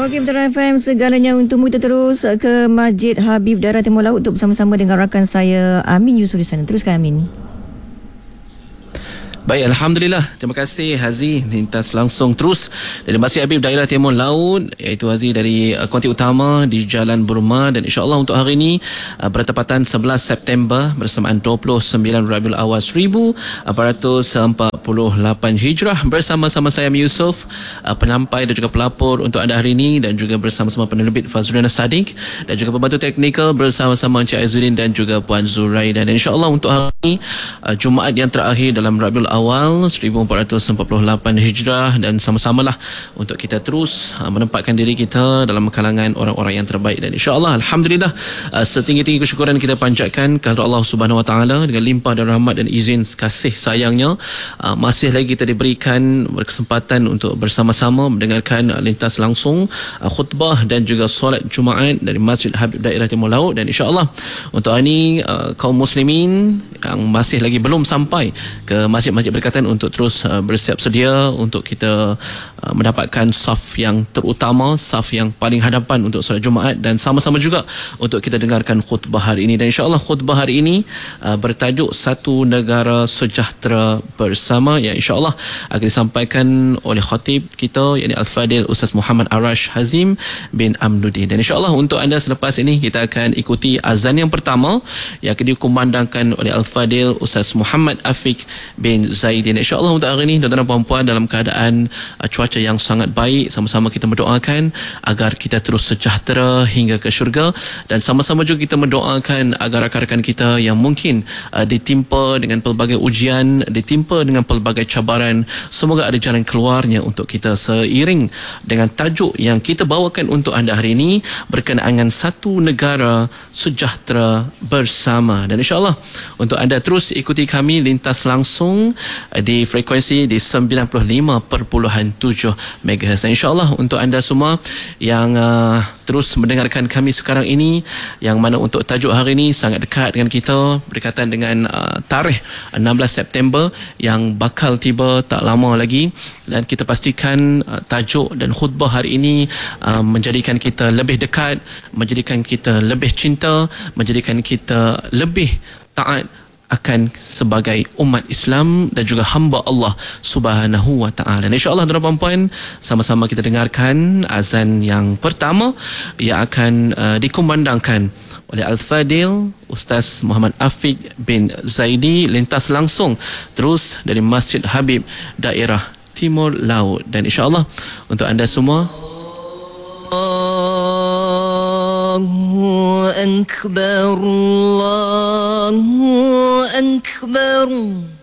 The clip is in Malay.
Okey, Putra FM, segalanya untukmu. Kita terus ke Masjid Habib Daerah Timur Laut untuk bersama-sama dengan rakan saya Amin Yusof di sana. Teruskan Amin. Baik, Alhamdulillah. Terima kasih Hazi. Lintas langsung terus dari Masjid Habib Daerah Timur Laut, iaitu Hazi dari konti utama di Jalan Burma. Dan insyaAllah untuk hari ini bertepatan 11 September bersamaan 29 Rabiul Awal 1448 Hijrah, bersama-sama saya Amin Yusof, penyampai dan juga pelapor untuk anda hari ini, dan juga bersama-sama penerbit Fazrul Sadiq, dan juga pembantu teknikal bersama-sama Encik Azuddin dan juga Puan Zuraida. Dan insyaAllah untuk hari ini Jumaat yang terakhir dalam Rabiul Awal 1448 Hijrah, dan sama-samalah untuk kita terus menempatkan diri kita dalam kalangan orang-orang yang terbaik. Dan insyaAllah Alhamdulillah, setinggi-tinggi kesyukuran kita panjatkan kepada Allah Subhanahu Wa Taala dengan limpah dan rahmat dan izin kasih sayangnya, masih lagi kita diberikan berkesempatan untuk bersama-sama mendengarkan lintas langsung khutbah dan juga solat Jumaat dari Masjid Habib Daerah Timur Laut. Dan insyaAllah untuk hari ini kaum muslimin yang masih lagi belum sampai ke masjid-masjid berkaitan untuk terus bersiap sedia untuk kita mendapatkan saf yang terutama, saf yang paling hadapan untuk solat Jumaat, dan sama-sama juga untuk kita dengarkan khutbah hari ini. Dan insyaAllah khutbah hari ini bertajuk Satu Negara Sejahtera Bersama, yang insyaAllah akan disampaikan oleh khatib kita, yakni Al-Fadil Ustaz Muhammad Arash Hazim bin Amnuddin. Dan insyaAllah untuk anda selepas ini kita akan ikuti azan yang pertama yang akan dikumandangkan oleh Al-Fadil Ustaz Muhammad Afiq bin Zaidin. InsyaAllah untuk hari ini tuan-tuan dan puan-puan dalam keadaan cuaca yang sangat baik, sama-sama kita mendoakan agar kita terus sejahtera hingga ke syurga, dan sama-sama juga kita mendoakan agar rakan-rakan kita yang mungkin ditimpa dengan pelbagai ujian, ditimpa dengan pelbagai cabaran, semoga ada jalan keluarnya untuk kita, seiring dengan tajuk yang kita bawakan untuk anda hari ini berkenaan dengan satu negara sejahtera bersama. Dan insyaAllah untuk anda terus ikuti kami lintas langsung di frekuensi di 95.7 MHz. InsyaAllah untuk anda semua yang terus mendengarkan kami sekarang ini, yang mana untuk tajuk hari ini sangat dekat dengan kita berkaitan dengan tarikh 16 September yang bakal tiba tak lama lagi, dan kita pastikan tajuk dan khutbah hari ini menjadikan kita lebih dekat, menjadikan kita lebih cinta, menjadikan kita lebih taat akan sebagai umat Islam dan juga hamba Allah Subhanahu Wa Taala. InsyaAllah tuan-tuan dan puan, sama-sama kita dengarkan azan yang pertama yang akan dikumandangkan oleh Al-Fadil Ustaz Muhammad Afiq bin Zaidi, lintas langsung terus dari Masjid Habib Daerah Timur Laut. Dan insyaAllah untuk anda semua, Allahu Akbar, Allahu Akbar.